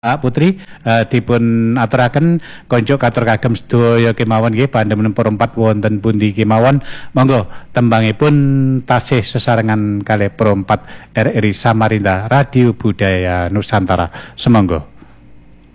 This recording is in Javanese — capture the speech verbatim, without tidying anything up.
Pak Putri uh, dipun aturaken konco katur kagem sedaya kemawon nggih pandhemen perempat wonten pundi kemawon monggo tembangipun tasih sesarengan kalih perempat R R I Samarinda Radio Budaya Nusantara semonggo.